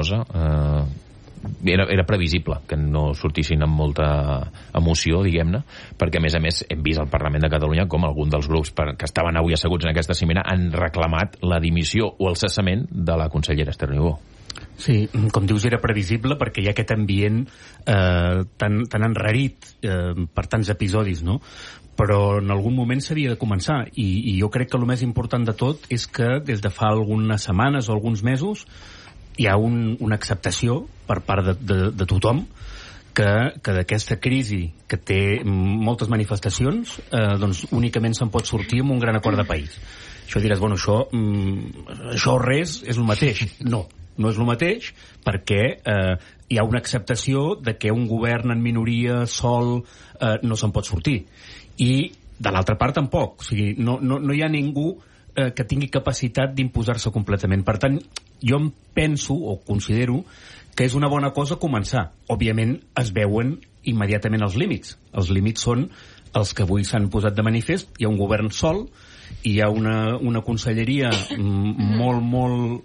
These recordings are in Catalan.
cosa era previsible que no sortissin amb molta emoció, diguem-ne, perquè a més hem vist al Parlament de Catalunya com algun dels grups que estaven avui asseguts en aquesta cimera han reclamat la dimissió o el cessament de la consellera Esther Niubó. Sí, com dius, era previsible perquè hi ha aquest ambient tan enrarit per tants episodis, no? Però en algun moment s'havia de començar i jo crec que el més important de tot és que des de fa algunes setmanes o alguns mesos hi ha una acceptació per part de tothom que d'aquesta crisi que té moltes manifestacions doncs únicament se'n pot sortir amb un gran acord de país. Això diràs, bueno, això res és el mateix. No és el mateix perquè hi ha una acceptació de que un govern en minoria sol no se'n pot sortir. I de l'altra part tampoc. O sigui, no hi ha ningú que tingui capacitat d'imposar-se completament. Per tant, jo em penso o considero que és una bona cosa començar. Òbviament es veuen immediatament els límits. Els límits són els que avui s'han posat de manifest. Hi ha un govern sol, hi ha una conselleria molt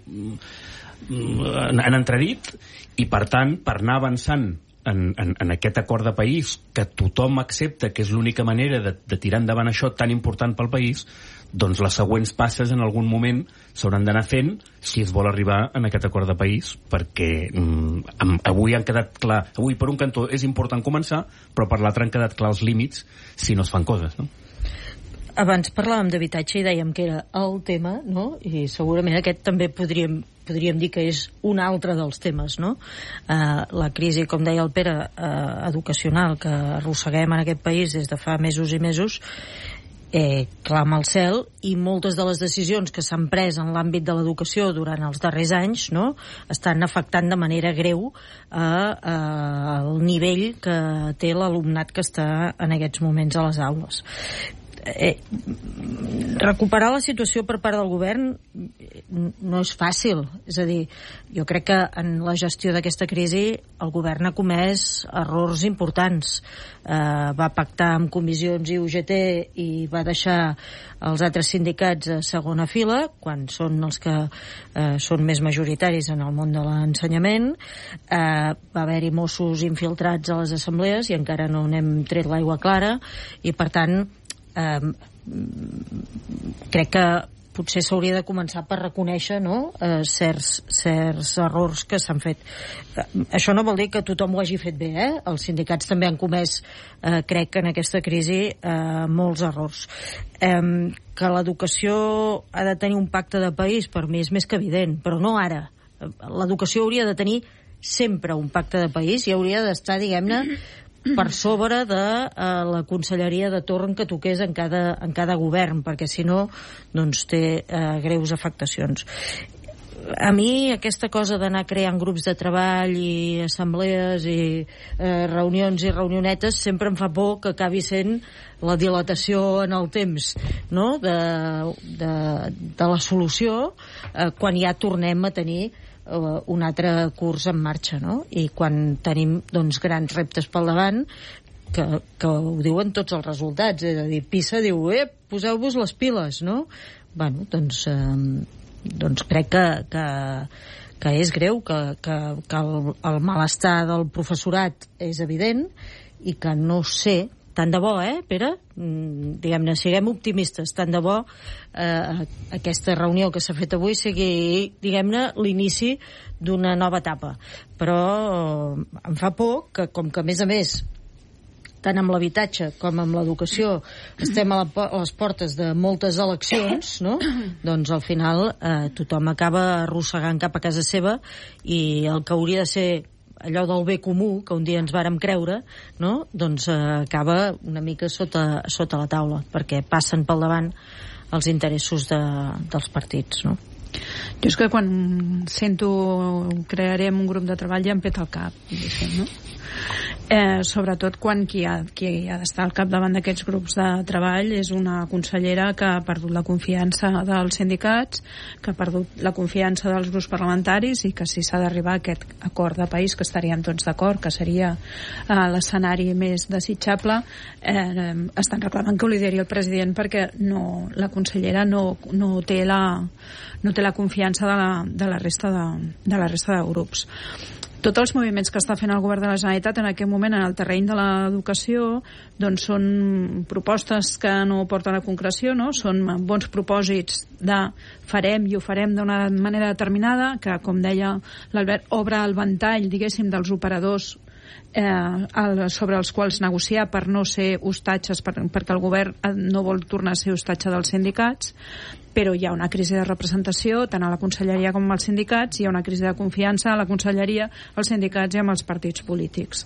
en entredit, i per tant, per anar avançant en aquest acord de país que tothom accepta que és l'única manera de tirar endavant això tan important pel país, doncs les següents passes en algun moment s'hauran d'anar fent si es vol arribar en aquest acord de país, perquè avui han quedat clar, avui per un cantó és important començar, però per l'altre han quedat clars els límits si no es fan coses, no? Abans parlàvem d'habitatge i dèiem que era el tema, no? I segurament aquest també podríem dir que és un altre dels temes, no? La crisi, com deia el Pere, educacional que arrosseguem en aquest país des de fa mesos i mesos, clama al cel, i moltes de les decisions que s'han pres en l'àmbit de l'educació durant els darrers anys, no?, estan afectant de manera greu el nivell que té l'alumnat que està en aquests moments a les aules. Recuperar la situació per part del govern no és fàcil. És a dir, jo crec que en la gestió d'aquesta crisi el govern ha comès errors importants. Va pactar amb comissions i UGT i va deixar els altres sindicats a segona fila, quan són els que són més majoritaris en el món de l'ensenyament. Va haver-hi Mossos infiltrats a les assemblees i encara no n'hem tret l'aigua clara, i per tant crec que potser s'hauria de començar per reconèixer, no?, certs errors que s'han fet. Això no vol dir que tothom ho hagi fet bé, Els sindicats també han comès, crec, en aquesta crisi molts errors. Que l'educació ha de tenir un pacte de país, per mi és més que evident, però no ara. L'educació hauria de tenir sempre un pacte de país i hauria d'estar, diguem-ne, per sobre de la conselleria de torn que toqués en cada govern, perquè si no doncs té greus afectacions. A mi aquesta cosa d'anar creant grups de treball i assemblees i reunions i reunionetes sempre em fa por que acabi sent la dilatació en el temps, no?, de la solució quan ja tornem a tenir un altre curs en marxa, no? I quan tenim doncs grans reptes pel davant que ho diuen tots els resultats, és a dir, PISA diu, poseu-vos les piles, no? Bueno, doncs crec que és greu, que el malestar del professorat és evident i que no sé, tant de bo, Pere? Diguem-ne, siguem optimistes, tant de bo aquesta reunió que s'ha fet avui sigui, diguem-ne, l'inici d'una nova etapa. Però em fa por que, com que a més, tant amb l'habitatge com amb l'educació estem a les portes de moltes eleccions, no?, doncs al final tothom acaba arrossegant cap a casa seva i el que hauria de ser allò del bé comú que un dia ens vàrem creure, no?, doncs acaba una mica sota la taula, perquè passen pel davant els interessos dels partits, no? Jo és que quan sento crearem un grup de treball ja em peta el cap, no? Sobretot quan qui ha d'estar al capdavant d'aquests grups de treball és una consellera que ha perdut la confiança dels sindicats, que ha perdut la confiança dels grups parlamentaris, i que si s'ha d'arribar a aquest acord de país, que estaríem tots d'acord que seria l'escenari més desitjable, estan reclamant que ho lideri el president, perquè la consellera no té la la confiança de la resta de grups. Tots els moviments que està fent el govern de la Generalitat en aquest moment en el terreny de l'educació doncs són propostes que no porten a concreció, no? Són bons propòsits de farem i ho farem d'una manera determinada, que, com deia l'Albert, obre el ventall, diguéssim, dels operadors sobre els quals negociar per no ser hostatges, perquè el govern no vol tornar a ser hostatge dels sindicats, però hi ha una crisi de representació tant a la conselleria com als sindicats, hi ha una crisi de confiança a la conselleria, als sindicats i amb els partits polítics.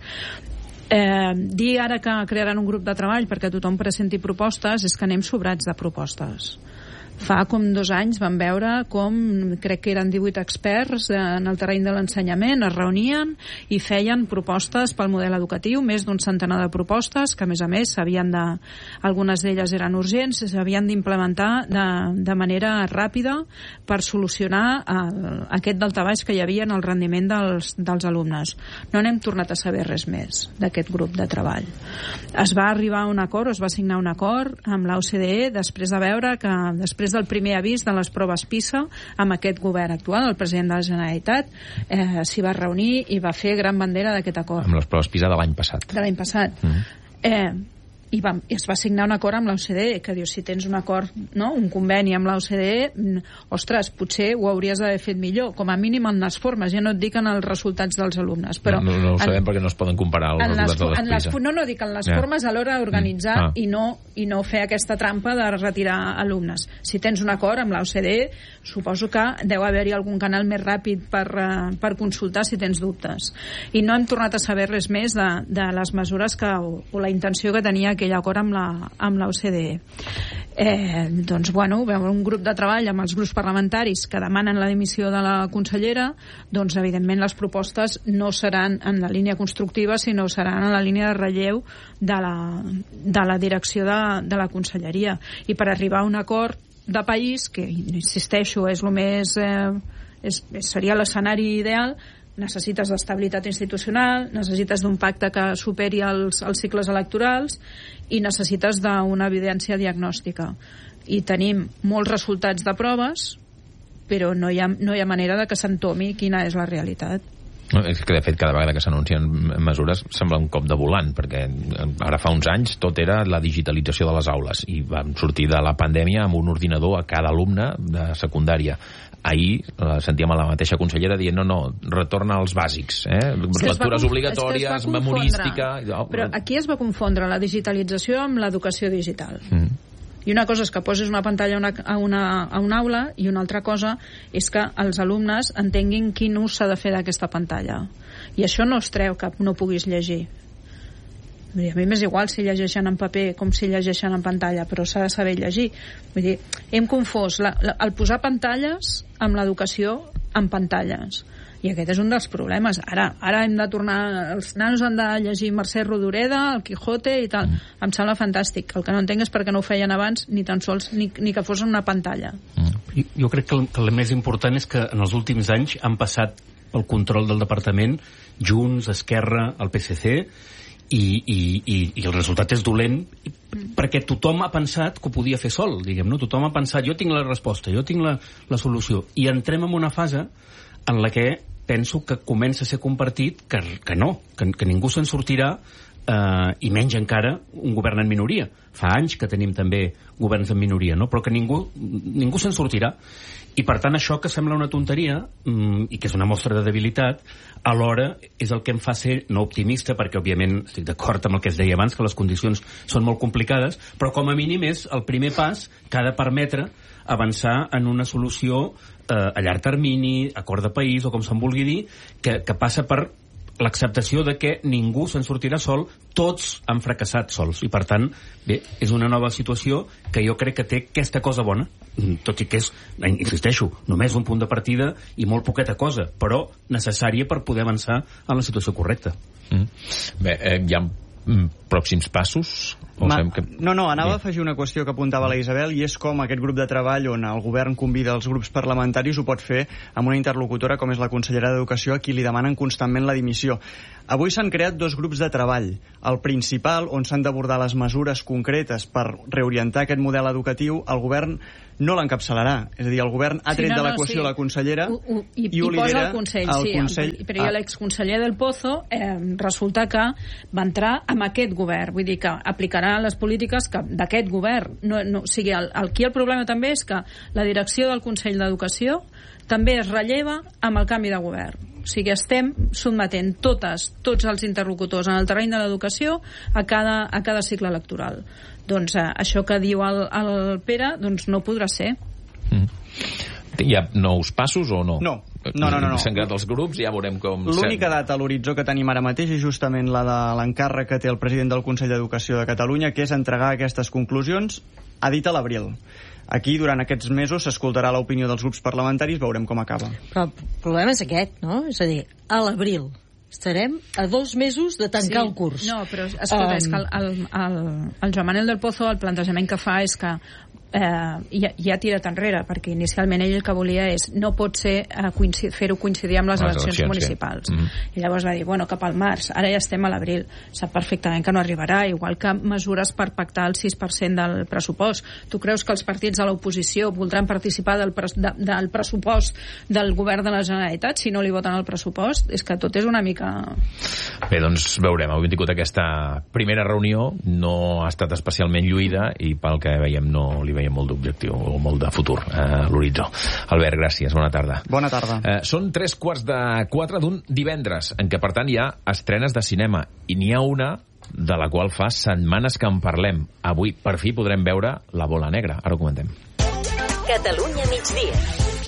Dir ara que crearan un grup de treball perquè tothom presenti propostes és que anem sobrats de propostes. Fa com 2 anys vam veure com, crec que eren 18 experts en el terreny de l'ensenyament, es reunien i feien propostes pel model educatiu, més d'un centenar de propostes, que a més algunes d'elles eren urgents, s'havien d'implementar de manera ràpida per solucionar aquest daltabaix que hi havia en el rendiment dels alumnes. No n'hem tornat a saber res més d'aquest grup de treball. Es va arribar a un acord, es va signar un acord amb l'OCDE després de veure que després del primer avís de les proves PISA amb aquest govern actual, el president de la Generalitat s'hi va reunir i va fer gran bandera d'aquest acord. Amb les proves PISA de l'any passat. De l'any passat. I es va signar un acord amb l'OCDE, que diu, si tens un acord, no? Un conveni amb l'OCDE, ostres, potser ho hauries d'haver fet millor, com a mínim en les formes, ja no et dic en els resultats dels alumnes. Però no ho sabem perquè no es poden comparar els resultats de les PISA. No, dic en les formes a l'hora d'organitzar i no fer aquesta trampa de retirar alumnes. Si tens un acord amb l'OCDE, suposo que deu haver-hi algun canal més ràpid per consultar si tens dubtes. I no hem tornat a saber res més de les mesures o la intenció que tenia aquell acord amb l'OCDE. Doncs, bueno, veure un grup de treball amb els grups parlamentaris que demanen la dimissió de la consellera, doncs, evidentment, les propostes no seran en la línia constructiva, sinó seran en la línia de relleu de la direcció de la conselleria. I per arribar a un acord de país, que, insisteixo, és el més... seria l'escenari ideal, necessites d'estabilitat institucional, necessites d'un pacte que superi els cicles electorals i necessites d'una evidència diagnòstica. I tenim molts resultats de proves, però no hi ha manera de que s'entomi quina és la realitat. És que, de fet, cada vegada que s'anuncien mesures sembla un cop de volant, perquè ara fa uns anys tot era la digitalització de les aules i vam sortir de la pandèmia amb un ordinador a cada alumne de secundària. Ahir sentíem a la mateixa consellera dient no, retorna als bàsics, lectures obligatòries, memorística... Però aquí es va confondre la digitalització amb l'educació digital. I una cosa és que posis una pantalla a una aula i una altra cosa és que els alumnes entenguin quin ús s'ha de fer d'aquesta pantalla. I això no es treu que no puguis llegir. A mi m'és igual si llegeixen en paper com si llegeixen en pantalla, però s'ha de saber llegir. Vull dir, hem confós el posar pantalles amb l'educació en pantalles. I aquest és un dels problemes. Ara hem de tornar... Els nanos han de llegir Mercè Rodoreda, el Quijote i tal. Em sembla fantàstic. El que no entenc és perquè no ho feien abans, ni tan sols ni que fos en una pantalla. Jo crec que el més important és que en els últims anys han passat el control del departament Junts, Esquerra, el PSC, i el resultat és dolent perquè tothom ha pensat que ho podia fer sol, diguem, no? Tothom ha pensat, jo tinc la resposta, jo tinc la solució, i entrem en una fase en la que penso que comença a ser compartit que no, que ningú se'n sortirà, i menys encara un govern en minoria. Fa anys que tenim també governs en minoria, no? Però que ningú se'n sortirà. I per tant això que sembla una tonteria i que és una mostra de debilitat, alhora és el que em fa ser no optimista, perquè òbviament estic d'acord amb el que es deia abans, que les condicions són molt complicades, però com a mínim és el primer pas que ha de permetre avançar en una solució a llarg termini, acord de país o com se'n vulgui dir, que passa per l'acceptació de que ningú se'n sortirà sol, tots han fracassat sols, i per tant, bé, és una nova situació que jo crec que té aquesta cosa bona, tot i que és, insisteixo, només un punt de partida i molt poqueta cosa, però necessària per poder avançar en la situació correcta. Bé, hi ha pròxims passos? Anava a afegir una qüestió que apuntava la Isabel, i és com aquest grup de treball on el govern convida els grups parlamentaris ho pot fer amb una interlocutora com és la consellera d'Educació, a qui li demanen constantment la dimissió. Avui s'han creat 2 grups de treball. El principal, on s'han d'abordar les mesures concretes per reorientar aquest model educatiu, el govern no l'encapçalarà. És a dir, el govern ha tret de l'equació la consellera i ho lidera el Consell. Però l'exconseller del Pozo resulta que va entrar amb aquest govern. Vull dir que aplicarà les polítiques d'aquest govern. Aquí el problema també és que la direcció del Consell d'Educació també es relleva amb el canvi de govern. O sigui, estem sotmetent tots els interlocutors en el terreny de l'educació a cada cicle electoral. Doncs això que diu el Pere doncs no podrà ser. Hi ha nous passos o no? No. S'han creat els grups i ja veurem com... L'única data a l'horitzó que tenim ara mateix és justament la de l'encàrrec que té el president del Consell d'Educació de Catalunya, que és entregar aquestes conclusions, ha dit a l'abril. Aquí, durant aquests mesos, s'escoltarà l'opinió dels grups parlamentaris, veurem com acaba. Però el problema és aquest, no? És a dir, a l'abril estarem a 2 mesos de tancar el curs. No, però escolta, és que el Joan Manuel del Pozo, el plantejament que fa és que ja ha tirat enrere, perquè inicialment ell el que volia és, no pot ser fer-ho coincidir amb les eleccions municipals. I llavors va dir, cap al març, ara ja estem a l'abril, sap perfectament que no arribarà, igual que mesures per pactar el 6% del pressupost. Tu creus que els partits de l'oposició voldran participar del pressupost del govern de la Generalitat si no li voten el pressupost? És que tot és una mica... Bé, doncs veurem, avui hem tingut aquesta primera reunió, no ha estat especialment lluïda i pel que veiem no li veiem molt d'objectiu o molt de futur a l'horitzó. Albert, gràcies, bona tarda. Bona tarda. Són 3:45 d'un divendres, en què per tant hi ha estrenes de cinema, i n'hi ha una de la qual fa setmanes que en parlem. Avui per fi podrem veure La bola negra, ara ho comentem. Catalunya migdia.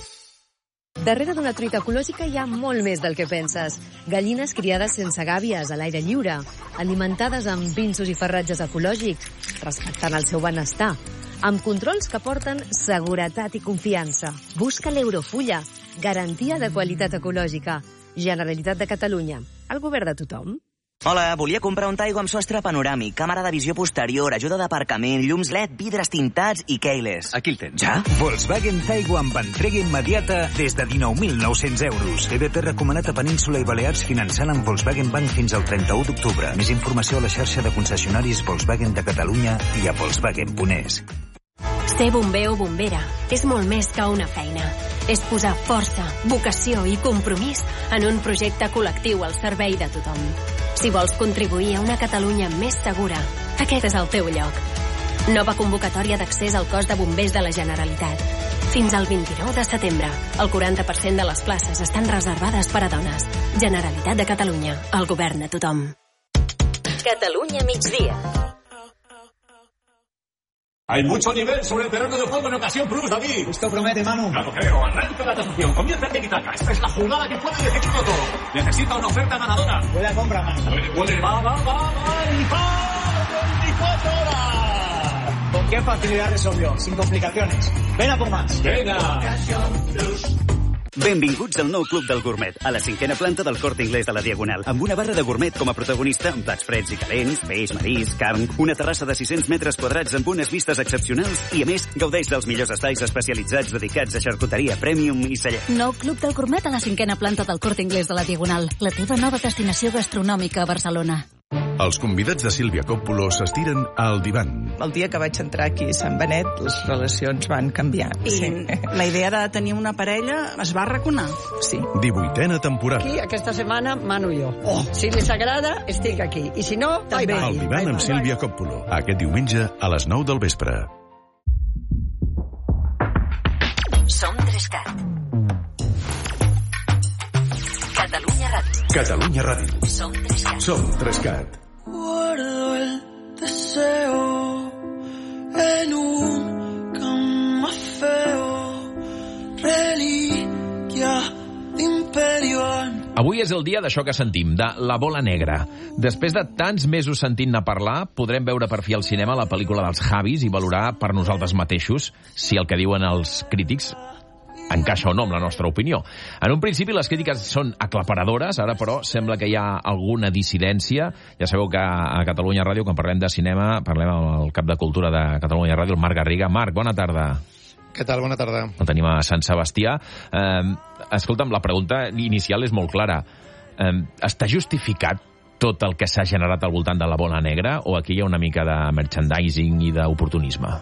Darrere d'una truita ecològica hi ha molt més del que penses. Gallines criades sense gàbies, a l'aire lliure, alimentades amb pinsos i farratges ecològics, respectant el seu benestar, amb controls que porten seguretat i confiança. Busca l'Eurofulla, garantia de qualitat ecològica. Generalitat de Catalunya, el govern de tothom. Hola, volia comprar un Taigo amb sostre panoràmic, càmera de visió posterior, ajuda d'aparcament, llums LED, vidres tintats i keyless. Aquí el tens. Ja? Volkswagen Taigo amb entrega immediata des de 19.900 euros. TDT recomanat a Península i Balears finançant amb Volkswagen Bank fins al 31 d'octubre. Més informació a la xarxa de concessionaris Volkswagen de Catalunya i a Volkswagen.es. Ser bomber o bombera és molt més que una feina. És posar força, vocació i compromís en un projecte col·lectiu al servei de tothom. Si vols contribuir a una Catalunya més segura, aquest és el teu lloc. Nova convocatòria d'accés al cos de bombers de la Generalitat. Fins al 29 de setembre, el 40% de les places estan reservades per a dones. Generalitat de Catalunya, el govern de tothom. Catalunya migdia. Hay mucho nivel sobre el terreno de juego en Ocasión Plus, David. Esto promete, Manu. Claro, creo. Arranca la transacción. Comienza el tiki-taka. Esta es la jugada que puede decidirlo todo. Necesita una oferta ganadora. Buena compra, Manu. Puede. Va. Y va. 24 horas. ¿Con qué facilidad resolvió? Sin complicaciones. Ven a por más. Venga. Ocasión Plus. Benvinguts al nou Club del Gourmet, a la 5ª planta del Corte Inglés de la Diagonal, amb una barra de gourmet com a protagonista, amb plats freds i calents, peix, marisc, carn, una terrassa de 600 metres quadrats amb unes vistes excepcionals i, a més, gaudeix dels millors espais especialitzats dedicats a xarcuteria premium i celler. Nou Club del Gourmet a la 5ª planta del Corte Inglés de la Diagonal, la teva nova destinació gastronòmica a Barcelona. Els convidats de Sílvia Coppola s'estiren al divan. El dia que vaig entrar aquí a Sant Benet, les relacions van canviar. I la idea de tenir una parella es va arraconar. Sí. 18a temporada. Aquí, aquesta setmana, Manu i jo. Si les agrada, estic aquí. I si no, també. El divan amb Sílvia Coppola. Aquest diumenge a les 9 del vespre. Som 3CAT. Catalunya Ràdio. Catalunya Ràdio. Som 3CAT. Som 3CAT. Guardo el deseo en un camafeo, reliquia d'imperio. Avui és el dia d'això que sentim, de La bola negra. Després de tants mesos sentint-ne parlar, podrem veure per fi al cinema la pel·lícula dels Javis i valorar per nosaltres mateixos si el que diuen els crítics encaixa o no amb la nostra opinió. En un principi les crítiques són aclaparadores, ara però sembla que hi ha alguna dissidència. Ja sabeu que a Catalunya Ràdio, quan parlem de cinema, parlem amb el cap de cultura de Catalunya Ràdio, el Marc Garriga. Marc, bona tarda. Què tal? Bona tarda. El tenim a Sant Sebastià. Escolta'm, la pregunta inicial és molt clara. Està justificat tot el que s'ha generat al voltant de la bola negra o aquí hi ha una mica de merchandising i d'oportunisme?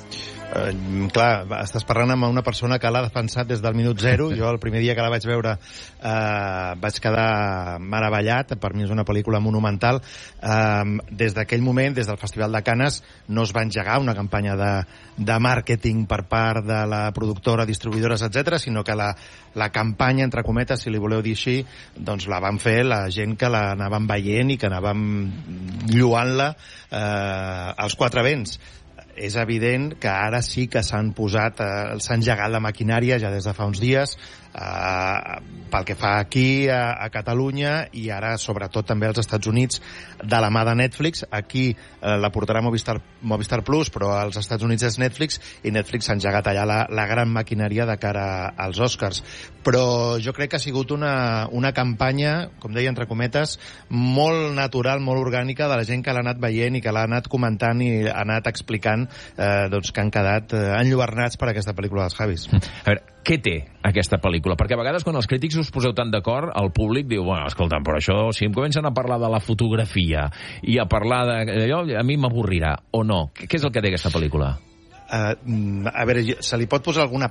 Clar, estàs parlant amb una persona que l'ha defensat des del minut zero. Jo el primer dia que la vaig veure vaig quedar meravellat. Per mi és una pel·lícula monumental. Des d'aquell moment, des del Festival de Canes, no es va engegar una campanya de màrqueting per part de la productora, distribuïdores, etc, sinó que la campanya, entre cometes, si li voleu dir així, doncs la van fer la gent que l'anàvem veient i que anàvem lloant-la als quatre vents. És evident que ara sí que s'han engegat la maquinària ja des de fa uns dies pel que fa aquí a Catalunya i ara sobretot també als Estats Units de la mà de Netflix. Aquí la portarà Movistar Plus, però als Estats Units és Netflix i Netflix s'ha engegat allà la gran maquinària de cara als Oscars. Però jo crec que ha sigut una campanya, com deia entre cometes, molt natural, molt orgànica de la gent que l'ha anat veient i que l'ha anat comentant i ha anat explicant doncs que han quedat enlluernats per aquesta pel·lícula dels Javis. A veure, què té aquesta pel·lícula? Perquè a vegades quan els crítics us poseu tan d'acord, el públic diu, bueno, escolta'm, però això, si em comencen a parlar de la fotografia i a parlar d'allò, a mi m'avorrirà, o no? Què és el que té aquesta pel·lícula? A veure, se li pot posar alguna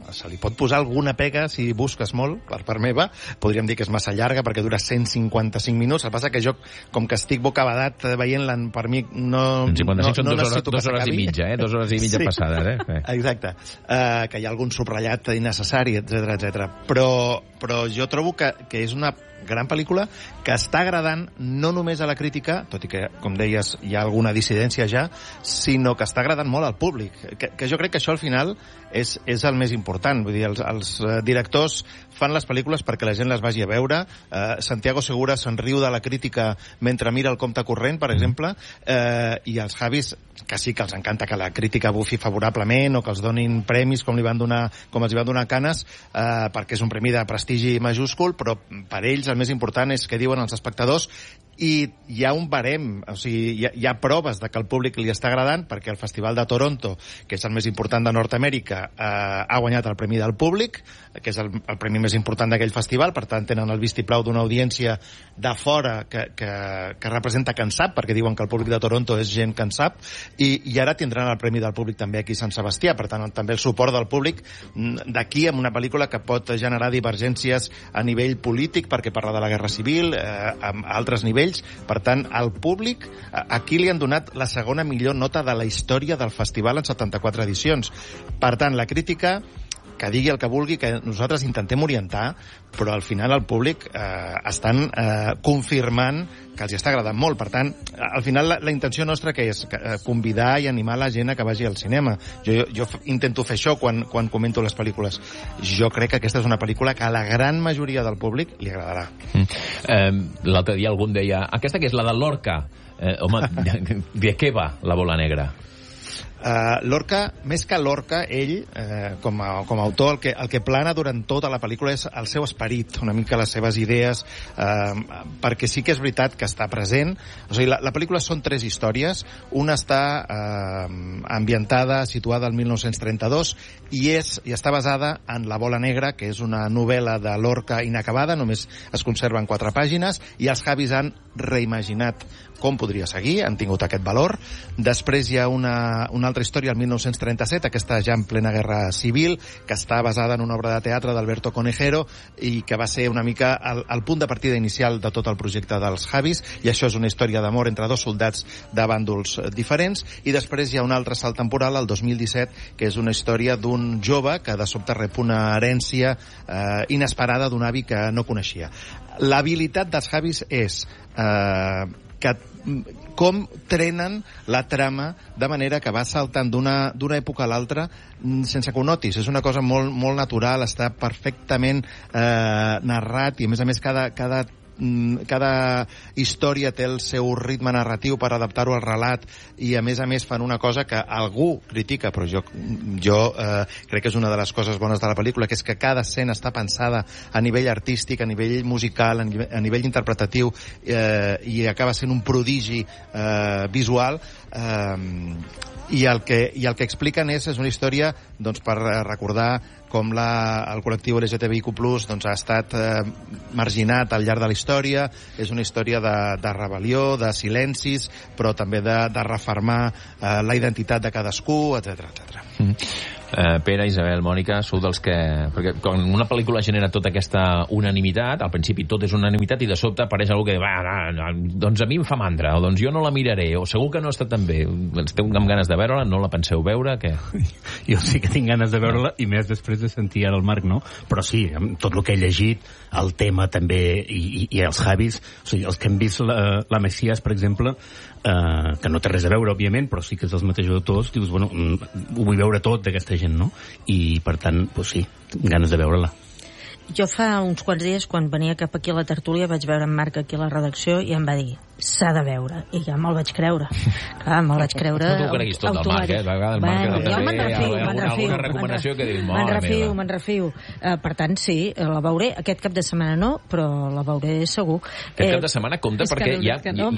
pega si busques molt, per part meva. Podríem dir que és massa llarga perquè dura 155 minuts. El que passa que jo, com que estic bocabadat veient-la, per mi no... 155 són 2 hores i mitja, 2 hores i mitja sí. Passades, Exacte. Que hi ha algun subratllat innecessari, etc. Però jo trobo que és una gran pel·lícula que està agradant no només a la crítica, tot i que, com deies, hi ha alguna dissidència ja, sinó que està agradant molt al públic. Que jo crec que això al final és el més important. Vull dir, els directors fan les pel·lícules perquè la gent les vagi a veure. Santiago Segura se'n riu de la crítica mentre mira el compte corrent, per exemple, i els Javis, que sí que els encanta que la crítica bufi favorablement o que els donin premis com els van donar a Canes, perquè és un premi de prestigi majúscul, però per ells el més important és què diuen els espectadors i hi ha un barem, o sigui, hi ha proves de que el públic li està agradant perquè el Festival de Toronto, que és el més important de Nord-Amèrica, ha guanyat el Premi del Públic, que és el premi més important d'aquell festival, per tant tenen el vistiplau d'una audiència de fora que representa que en sap, perquè diuen que el públic de Toronto és gent que en sap, i ara tindran el Premi del Públic també aquí a Sant Sebastià, per tant també el suport del públic d'aquí amb una pel·lícula que pot generar divergències a nivell polític perquè parla de la Guerra Civil, a altres nivells. Per tant, al públic aquí li han donat la segona millor nota de la història del festival en 74 edicions. Per tant, la crítica, que digui el que vulgui, que nosaltres intentem orientar, però al final el públic estan confirmant que els està agradant molt. Per tant, al final la intenció nostra que és convidar i animar la gent a que vagi al cinema. Jo intento fer això quan comento les pel·lícules. Jo crec que aquesta és una pel·lícula que a la gran majoria del públic li agradarà. L'altre dia algun deia, aquesta que és la de Lorca, home, de què va la bola negra? Lorca, més que Lorca, ell, com a autor, el que plana durant tota la pel·lícula és el seu esperit, una mica les seves idees, perquè sí que és veritat que està present. O sigui, la pel·lícula són 3 històries. Una està ambientada, situada al 1932, i està basada en La bola negra, que és una novel·la de Lorca inacabada, només es conserven 4 pàgines, i els Javis han reimaginat com podria seguir, han tingut aquest valor. Després hi ha una altra història, el 1937, aquesta ja en plena guerra civil, que està basada en una obra de teatre d'Alberto Conejero i que va ser una mica el punt de partida inicial de tot el projecte dels Javis, i això és una història d'amor entre 2 soldats de bàndols diferents. I després hi ha un altre salt temporal, el 2017, que és una història d'un jove que de sobte rep una herència inesperada d'un avi que no coneixia. L'habilitat dels Javis és com trenen la trama de manera que va saltant d'una època a l'altra sense que ho notis. És una cosa molt, molt natural, està perfectament narrat, i a més cada història té el seu ritme narratiu per adaptar-ho al relat, i a més fan una cosa que algú critica, però jo crec que és una de les coses bones de la pel·lícula, que és que cada escena està pensada a nivell artístic, a nivell musical, a nivell interpretatiu, i acaba sent un prodigi visual, i el que expliquen és una història, doncs, per recordar com el col·lectiu LGTBIQ+, doncs, ha estat marginat al llarg de la història. És una història de rebel·lió, de silencis, però també de refermar la identitat de cadascú, etc. Pere, Isabel, Mònica, sou dels que... Perquè quan una pel·lícula genera tota aquesta unanimitat, al principi tot és unanimitat i de sobte apareix algú que doncs a mi em fa mandra, o doncs jo no la miraré, o segur que no està tan bé. Esteu amb ganes de veure-la? No la penseu veure? Què? Jo sí que tinc ganes de veure-la, i més després de sentir ara el Marc, no? Però sí, amb tot el que he llegit, el tema també, i els Javis, o sigui, els que hem vist la Messias, per exemple, que no té res a veure, òbviament, però sí que és dels mateixos autors, dius, bueno, ho vull veure tot d'aquesta gent, no? I, per tant, doncs sí, ganes de veure-la. Jo fa uns quants dies, quan venia cap aquí a la tertúlia, vaig veure en Marc aquí a la redacció i em va dir, s'ha de veure. I ja me'l vaig creure. Clar, me'l vaig creure. No t'ho creguis tot del Marc, A vegades el Marc jo me'n refio. Alguna recomanació que dius, me'n refio. Per tant, sí, la veuré. Aquest cap de setmana no, però la veuré segur. Aquest cap de setmana compta perquè hi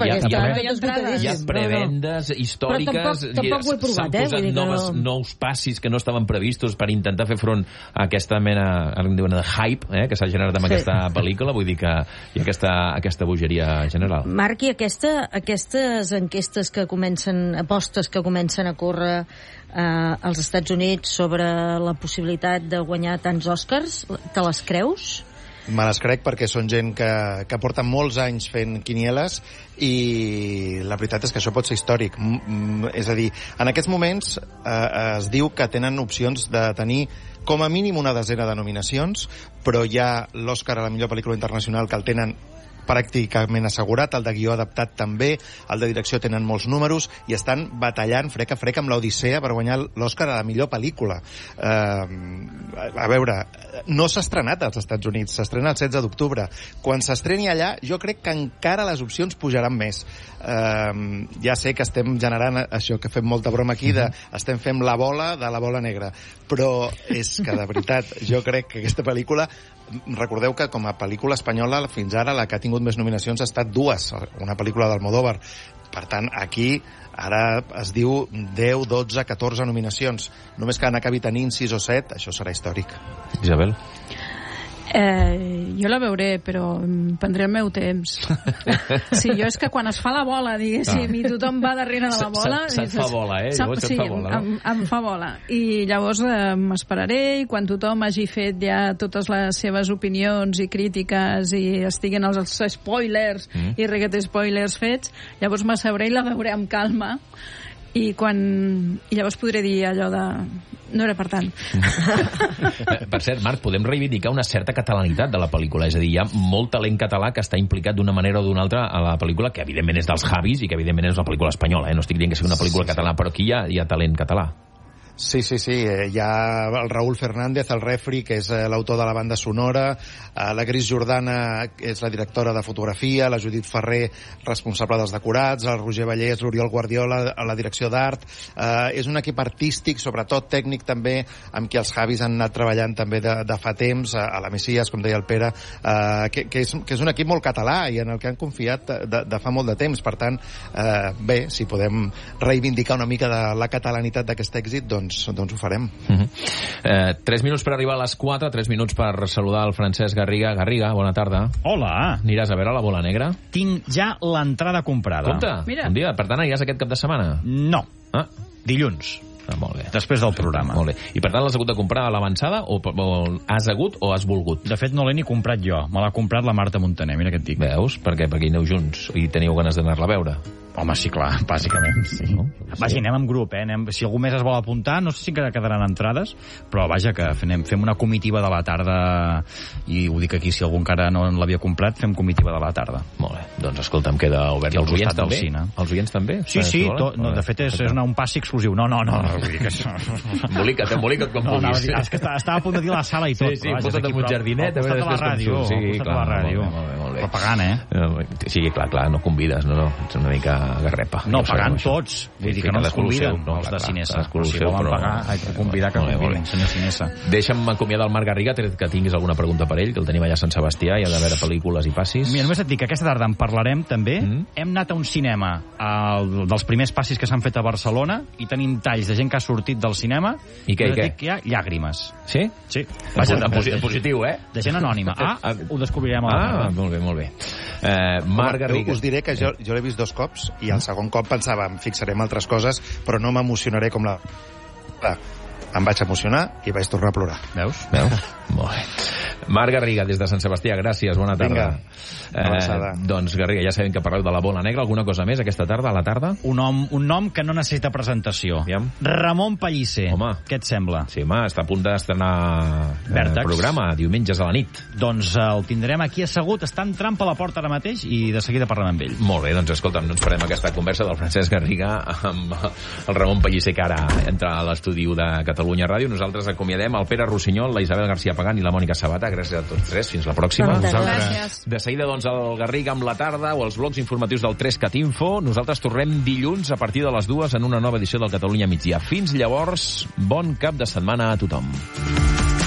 ha prevendes històriques. Tampoc ho he provat, s'han posat nous passis que no estaven previstos per intentar fer front a aquesta mena, ara en diuen de hype, que s'ha generat amb aquesta pel·lícula. Vull dir que hi ha aquesta bogeria general. Marc, i aquestes enquestes que comencen, apostes que comencen a córrer als Estats Units sobre la possibilitat de guanyar tants Oscars, te les creus? Me les crec, perquè són gent que porten molts anys fent quinieles, i la veritat és que això pot ser històric. És a dir, en aquests moments es diu que tenen opcions de tenir com a mínim una desena de nominacions, però hi ha l'Oscar a la millor pel·lícula internacional que el tenen pràcticament assegurat, el de guió adaptat també, el de direcció tenen molts números, i estan batallant frec a frec amb l'Odissea per guanyar l'Oscar a la millor pel·lícula. A veure, no s'ha estrenat als Estats Units, s'estrena el 16 d'octubre. Quan s'estreni allà, jo crec que encara les opcions pujaran més. Ja sé que estem generant això, que fem molta broma aquí, estem fent la bola de la bola negra, però és que, de veritat, jo crec que aquesta pel·lícula, recordeu que com a pel·lícula espanyola fins ara la que ha tingut més nominacions ha estat dues, una pel·lícula d'Almodóvar. Per tant, aquí ara es diu 10, 12, 14 nominacions. Només que n'acabi tenint 6 o 7, això serà històric. Isabel? Jo la veuré, però em prendré el meu temps. Sí, jo és que quan es fa la bola, diguéssim, i tothom va darrere de la bola... Se't fa bola, Sí, em fa bola. I llavors m'esperaré, i quan tothom hagi fet ja totes les seves opinions i crítiques i estiguen els spoilers i reguet spoilers fets, llavors m'asseuré i la veuré amb calma. I llavors podré dir allò de... No era per tant. Per cert, Marc, podem reivindicar una certa catalanitat de la pel·lícula. És a dir, hi ha molt talent català que està implicat d'una manera o d'una altra a la pel·lícula, que evidentment és dels Javis i que evidentment és una pel·lícula espanyola. No estic dient que sigui una pel·lícula catalana, però aquí hi ha talent català. Sí. Hi ha el Raúl Fernández, el Refri, que és l'autor de la banda sonora, la Gris Jordana, que és la directora de fotografia, la Judit Ferrer, responsable dels decorats, el Roger Vallès, l'Oriol Guardiola, a la direcció d'art. És un equip artístic, sobretot tècnic també, amb qui els Javis han anat treballant també de fa temps, a la Messias, com deia el Pere, que és un equip molt català i en el que han confiat de fa molt de temps. Per tant, bé, si podem reivindicar una mica de la catalanitat d'aquest èxit, doncs ho farem. 3 minuts per arribar a les 4, 3 minuts per saludar el Francesc Garriga. Garriga, bona tarda. Hola. Aniràs a veure la Bola Negra? Tinc ja l'entrada comprada. Compte, un dia. Per tant, aniràs aquest cap de setmana? No. Dilluns. Molt bé. Després del programa. Molt bé. I per tant l'has hagut de comprar a l'avançada o has hagut o has volgut? De fet no l'he ni comprat jo, me l'ha comprat la Marta Montaner, mira què et dic. Veus? Per què? Perquè hi aneu junts i teniu ganes d'anar-la a veure. Home, sí, clar, bàsicament, sí. Vaja, anem en grup, si algú més es vol apuntar, no sé si quedaran entrades, però vaja, que fem una comitiva de la tarda, i ho dic aquí, si algú encara no l'havia comprat, fem comitiva de la tarda. Molt bé, doncs escolta, em queda obert. Els oients també? Els oients també? Sí, de fet és un passi exclusiu. No, vull dir que això... Embolica't com puguis. És que estava a punt de dir la sala i tot. Sí, posa't amb un jardinet, a veure després com surt. Sí, clar, molt bé. molt bé. Però pagant, Sí, clar, no convides, no, ets una mica garrepa. No, pagant tots. Vull dir que no ens conviden, els de Cinesa. Si volen pagar, hay que convidar que convidin, senyor Cinesa. Deixa'm acomiadar el Marc Garriga, tret que tinguis alguna pregunta per ell, que el tenim allà a Sant Sebastià, i ha de veure pel·lícules i passis. Mira, només et dic que aquesta tarda en parlarem també. Hem anat a un cinema dels primers passis que s'han fet a Barcelona i tenim talls de gent que ha sortit del cinema i què? Dic que hi ha llàgrimes. Sí? Sí. En positiu, De gent anònima. Ho descobrirem a la tarda. Molt bé. Marc Garriga. Us diré que jo l'he vist 2 cops i el segon cop pensava, em fixaré en altres coses, però no m'emocionaré com la... Em vaig emocionar i vaig tornar a plorar. Veus? Molt bé. Marc Garriga, des de Sant Sebastià, gràcies, bona tarda. Doncs, Garriga, ja sabem que parleu de la bola negra. Alguna cosa més aquesta tarda, a la tarda? Un nom que no necessita presentació. Ramon Pellicer. Home. Què et sembla? Sí, home, està a punt d'estrenar programa, diumenges a la nit. Doncs el tindrem aquí assegut, està entrant per la porta ara mateix i de seguida parlem amb ell. Molt bé, doncs escolta'm, no ens farem aquesta conversa del Francesc Garriga amb el Ramon Pellicer, que ara entra a l'estudi de Catalunya Ràdio. Nosaltres acomiadem el Pere Rossinyol, la Isabel García Pagán i la Mònica Sabata. Gràcies a tots tres. Fins la pròxima. Gràcies. De seguida, doncs, el Garriga amb la tarda o els blocs informatius del 3CAT Info. Nosaltres tornem dilluns a partir de les 2 en una nova edició del Catalunya Migdia. Fins llavors, bon cap de setmana a tothom.